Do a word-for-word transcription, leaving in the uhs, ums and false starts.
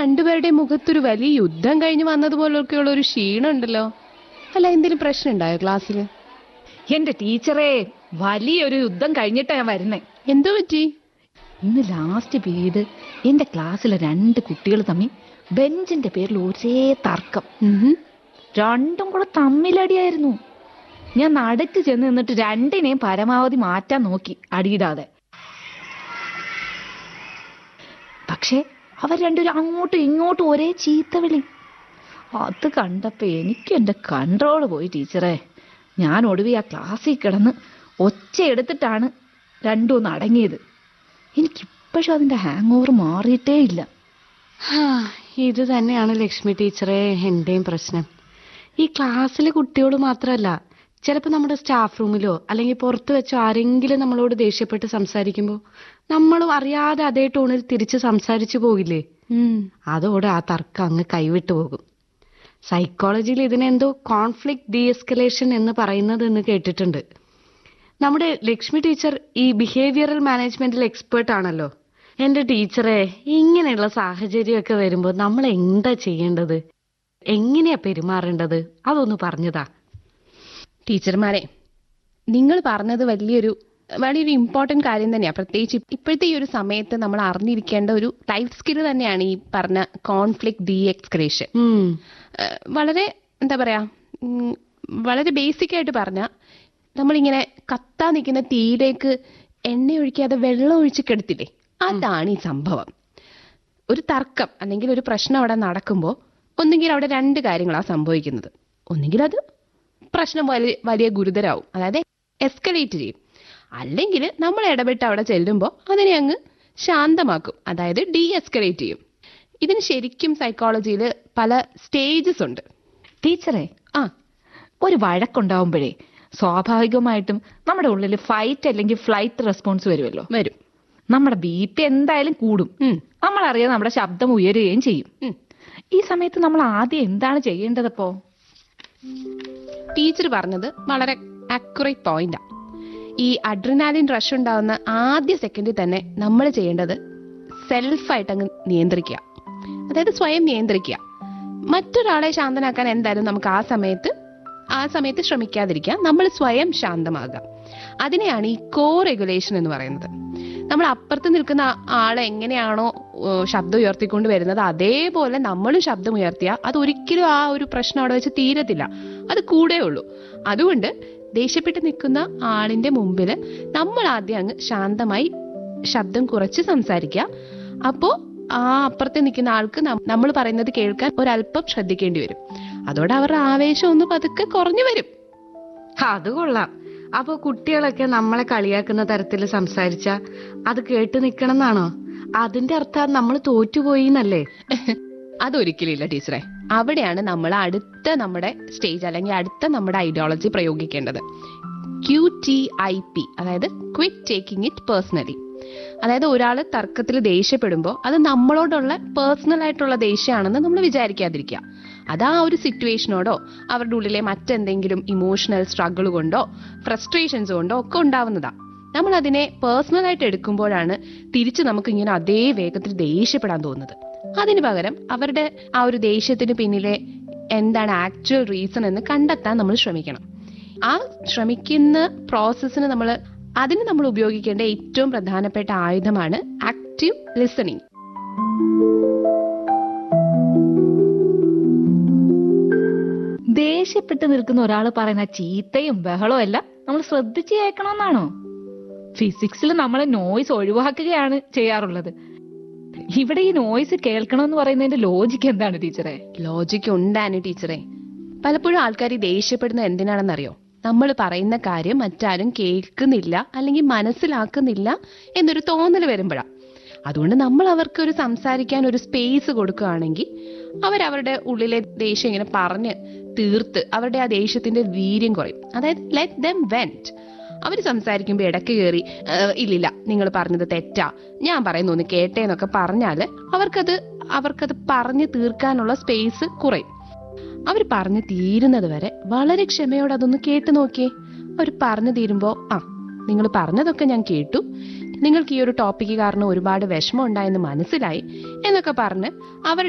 രണ്ടുപേരുടെയും മുഖത്തൊരു വലിയ യുദ്ധം കഴിഞ്ഞ് വന്നതുപോലൊക്കെയുള്ള ഒരു ക്ഷീണം ഉണ്ടല്ലോ. അല്ല, എന്തെങ്കിലും പ്രശ്നം ഉണ്ടായോ ക്ലാസ്സില്? എന്റെ ടീച്ചറെ, വലിയൊരു യുദ്ധം കഴിഞ്ഞിട്ടാ ഞാൻ വരുന്നേ. എന്തോ പറ്റി? ഇന്ന് ലാസ്റ്റ് പീരീഡ് എന്റെ ക്ലാസ്സിലെ രണ്ട് കുട്ടികൾ തമ്മിൽ ബെഞ്ചിന്റെ പേരിൽ ഒരേ തർക്കം. രണ്ടും കൂടെ തമ്മിലടിയായിരുന്നു. ഞാൻ നടുക്ക് ചെന്ന് നിന്നിട്ട് രണ്ടിനെയും പരമാവധി മാറ്റാൻ നോക്കി, അടിയിടാതെ. പക്ഷെ അവർ രണ്ടുപേരും അങ്ങോട്ടും ഇങ്ങോട്ടും ഒരേ ചീത്തവിളി. അത് കണ്ടപ്പോ എനിക്ക് എന്റെ കൺട്രോള് പോയി ടീച്ചറെ. ഞാൻ ഒടുവി ആ ക്ലാസ്സിൽ കിടന്ന് ഒച്ച എടുത്തിട്ടാണ് രണ്ടും ഒന്ന് അടങ്ങിയത്. എനിക്കിപ്പോഴും അതിന്റെ ഹാങ് ഓവർ മാറിയിട്ടേ ഇല്ല. ഇത് തന്നെയാണ് ലക്ഷ്മി ടീച്ചറെ എന്റെയും പ്രശ്നം. ഈ ക്ലാസ്സിലെ കുട്ടികൾ മാത്രമല്ല, ചിലപ്പോൾ നമ്മുടെ സ്റ്റാഫ് റൂമിലോ അല്ലെങ്കിൽ പുറത്ത് വെച്ചോ ആരെങ്കിലും നമ്മളോട് ദേഷ്യപ്പെട്ട് സംസാരിക്കുമ്പോൾ നമ്മളും അറിയാതെ അതേ ടോണിൽ തിരിച്ച് സംസാരിച്ചു പോകില്ലേ? അതോടെ ആ തർക്കം അങ്ങ് കൈവിട്ടു പോകും. സൈക്കോളജിയിൽ ഇതിനെന്തോ കോൺഫ്ലിക്റ്റ് ഡി എസ്കലേഷൻ എന്ന് പറയുന്നത് എന്ന് കേട്ടിട്ടുണ്ട്. നമ്മുടെ ലക്ഷ്മി ടീച്ചർ ഈ ബിഹേവിയറൽ മാനേജ്മെന്റിൽ എക്സ്പേർട്ട് ആണല്ലോ. എന്റെ ടീച്ചറെ, ഇങ്ങനെയുള്ള സാഹചര്യമൊക്കെ വരുമ്പോൾ നമ്മൾ എന്താ ചെയ്യേണ്ടത്, എങ്ങനെയാ പെരുമാറേണ്ടത്, അതൊന്ന് പറഞ്ഞതാ. ടീച്ചർമാരെ, നിങ്ങൾ പറഞ്ഞത് വലിയൊരു വലിയൊരു ഇമ്പോർട്ടന്റ് കാര്യം തന്നെയാണ്. പ്രത്യേകിച്ച് ഇപ്പോഴത്തെ ഈ ഒരു സമയത്ത് നമ്മൾ അറിഞ്ഞിരിക്കേണ്ട ഒരു ലൈഫ് സ്കിൽ തന്നെയാണ് ഈ പറഞ്ഞ കോൺഫ്ലിക്റ്റ് ഡി എസ്കലേഷൻ. വളരെ എന്താ പറയാ, വളരെ ബേസിക് ആയിട്ട് പറഞ്ഞാൽ നമ്മളിങ്ങനെ കത്താൻ നിൽക്കുന്ന തീയിലേക്ക് എണ്ണ ഒഴിക്കാതെ വെള്ളം ഒഴിച്ച് കെടുത്തില്ലേ, അതാണ് ഈ സംഭവം. ഒരു തർക്കം അല്ലെങ്കിൽ ഒരു പ്രശ്നം അവിടെ നടക്കുമ്പോൾ ഒന്നുകിൽ അവിടെ രണ്ട് കാര്യങ്ങളാണ് സംഭവിക്കുന്നത്. ഒന്നുകിൽ അത് പ്രശ്നം വലിയ വലിയ ഗുരുതരാവും, അതായത് എസ്കലേറ്റ് ചെയ്യും. അല്ലെങ്കിൽ നമ്മൾ ഇടപെട്ട് അവിടെ ചെല്ലുമ്പോൾ അതിനെ അങ്ങ് ശാന്തമാക്കും, അതായത് ഡി എസ്കലേറ്റ് ചെയ്യും. ഇതിന് ശരിക്കും സൈക്കോളജിയിൽ പല സ്റ്റേജസ് ഉണ്ട്. ടീച്ചറെ, ആ ഒരു വഴക്കുണ്ടാവുമ്പോഴേ സ്വാഭാവികമായിട്ടും നമ്മുടെ ഉള്ളിൽ ഫൈറ്റ് അല്ലെങ്കിൽ ഫ്ലൈറ്റ് റെസ്പോൺസ് വരുമല്ലോ. വരും. നമ്മുടെ ബി പി എന്തായാലും കൂടും. നമ്മളറിയാതെ നമ്മുടെ ശബ്ദം ഉയരുകയും ചെയ്യും. ഈ സമയത്ത് നമ്മൾ ആദ്യം എന്താണ് ചെയ്യേണ്ടതപ്പോ? ടീച്ചർ പറഞ്ഞത് വളരെ അക്യുറേറ്റ് പോയിന്റാ. ഈ അഡ്രിനാലിൻ റഷ് ഉണ്ടാവുന്ന ആദ്യ സെക്കൻഡിൽ തന്നെ നമ്മൾ ചെയ്യേണ്ടത് സെൽഫായിട്ട് അങ്ങ് നിയന്ത്രിക്കുക, അതായത് സ്വയം നിയന്ത്രിക്കുക. മറ്റൊരാളെ ശാന്തനാക്കാൻ എന്തായാലും നമുക്ക് ആ സമയത്ത് ആ സമയത്ത് ശ്രമിക്കാതിരിക്കുക, നമ്മൾ സ്വയം ശാന്തമാകുക. അതിനെയാണ് ഈ കോ റെഗുലേഷൻ എന്ന് പറയുന്നത്. നമ്മൾ അപ്പുറത്ത് നിൽക്കുന്ന ആളെ എങ്ങനെയാണോ ശബ്ദം ഉയർത്തിക്കൊണ്ട് വരുന്നത് അതേപോലെ നമ്മളും ശബ്ദം ഉയർത്തിയാൽ അതൊരിക്കലും ആ ഒരു പ്രശ്നം അവിടെ വെച്ച് തീരത്തില്ല, അത് കൂടെ ഉള്ളൂ. അതുകൊണ്ട് ദേഷ്യപ്പെട്ട് നിൽക്കുന്ന ആളിന്റെ മുമ്പിൽ നമ്മൾ ആദ്യം അങ്ങ് ശാന്തമായി ശബ്ദം കുറച്ച് സംസാരിക്കുക. അപ്പോ ആ അപ്പുറത്ത് നിൽക്കുന്ന ആൾക്ക് നമ്മൾ പറയുന്നത് കേൾക്കാൻ ഒരല്പം ശ്രദ്ധിക്കേണ്ടി വരും. അതോടെ അവരുടെ ആവേശം ഒന്ന് പതുക്കെ കുറഞ്ഞു വരും. അത് കൊള്ളാം. അപ്പൊ കുട്ടികളൊക്കെ നമ്മളെ കളിയാക്കുന്ന തരത്തിൽ സംസാരിച്ച അത് കേട്ട് നിക്കണം എന്നാണോ? അതിന്റെ അർത്ഥം നമ്മൾ തോറ്റുപോയി എന്നല്ലേ? അതൊരിക്കലും ഇല്ല ടീച്ചറെ. അവിടെയാണ് നമ്മൾ അടുത്ത നമ്മുടെ സ്റ്റേജ് അല്ലെങ്കിൽ അടുത്ത നമ്മുടെ ideology പ്രയോഗിക്കേണ്ടത്. Q T I P, അതായത് ക്വിറ്റ് ടേക്കിംഗ് ഇറ്റ് പേഴ്സണലി. അതായത് ഒരാൾ തർക്കത്തിൽ ദേഷ്യപ്പെടുമ്പോൾ അത് നമ്മളോടുള്ള പേഴ്സണൽ ആയിട്ടുള്ള ദേഷ്യമാണെന്ന് നമ്മൾ വിചാരിക്കാതിരിക്കുക. അത് ആ ഒരു സിറ്റുവേഷനോടോ അവരുടെ ഉള്ളിലെ മറ്റെന്തെങ്കിലും ഇമോഷണൽ സ്ട്രഗിൾ കൊണ്ടോ ഫ്രസ്ട്രേഷൻസ് കൊണ്ടോ ഒക്കെ ഉണ്ടാവുന്നതാ. നമ്മൾ അതിനെ പേഴ്സണൽ ആയിട്ട് എടുക്കുമ്പോഴാണ് തിരിച്ച് നമുക്ക് ഇങ്ങനെ അതേ വേഗത്തിൽ ദേഷ്യപ്പെടാൻ തോന്നുന്നത്. അതിന് പകരം അവരുടെ ആ ഒരു ദേഷ്യത്തിന് പിന്നിലെ എന്താണ് ആക്ച്വൽ റീസൺ എന്ന് കണ്ടെത്താൻ നമ്മൾ ശ്രമിക്കണം. ആ ശ്രമിക്കുന്ന പ്രോസസ്സിന് നമ്മൾ അതിന് നമ്മൾ ഉപയോഗിക്കേണ്ട ഏറ്റവും പ്രധാനപ്പെട്ട ആയുധമാണ് ആക്റ്റീവ് ലിസണിങ്. ദേഷ്യപ്പെട്ട് നിൽക്കുന്ന ഒരാൾ പറയുന്ന ചീത്തയും ബഹളവും എല്ലാം നമ്മൾ ശ്രദ്ധിച്ച് കേൾക്കണമെന്നാണോ? ഫിസിക്സിൽ നമ്മൾ നോയ്സ് ഒഴിവാക്കുകയാണ് ചെയ്യാറുള്ളത്. ഇവിടെ ഈ നോയ്സ് കേൾക്കണമെന്ന് പറയുന്നതിന്റെ ലോജിക്ക് എന്താണ് ടീച്ചറെ? ലോജിക്ക് ഉണ്ടാണ് ടീച്ചറെ. പലപ്പോഴും ആൾക്കാർ ദേഷ്യപ്പെടുന്നത് എന്തിനാണെന്നറിയോ? നമ്മൾ പറയുന്ന കാര്യം മറ്റാരും കേൾക്കുന്നില്ല അല്ലെങ്കിൽ മനസ്സിലാക്കുന്നില്ല എന്നൊരു തോന്നൽ വരുമ്പോഴാണ്. അതുകൊണ്ട് നമ്മൾ അവർക്ക് ഒരു സംസാരിക്കാൻ ഒരു സ്പേസ് കൊടുക്കുകയാണെങ്കിൽ അവരവരുടെ ഉള്ളിലെ ദേഷ്യം ഇങ്ങനെ പറഞ്ഞ് തീർത്ത് അവരുടെ ആ ദേഷ്യത്തിന്റെ വീര്യം കുറയും. അതായത് ലെറ്റ് ദം വെന്റ്. അവർ സംസാരിക്കുമ്പോൾ ഇടയ്ക്ക് കയറി ഇല്ലില്ല നിങ്ങൾ പറഞ്ഞത് തെറ്റാ, ഞാൻ പറയുന്ന ഒന്ന് കേട്ടേന്നൊക്കെ പറഞ്ഞാല് അവർക്കത് അവർക്കത് പറഞ്ഞു തീർക്കാനുള്ള സ്പേസ് കുറയും. അവർ പറഞ്ഞു തീരുന്നത് വരെ വളരെ ക്ഷമയോടെ അതൊന്ന് കേട്ടു നോക്കിയേ. അവർ പറഞ്ഞു തീരുമ്പോ ആ നിങ്ങൾ പറഞ്ഞതൊക്കെ ഞാൻ കേട്ടു, നിങ്ങൾക്ക് ഈ ഒരു ടോപ്പിക്ക് കാരണം ഒരുപാട് വിഷമം ഉണ്ടായെന്ന് മനസ്സിലായി എന്നൊക്കെ പറഞ്ഞ് അവർ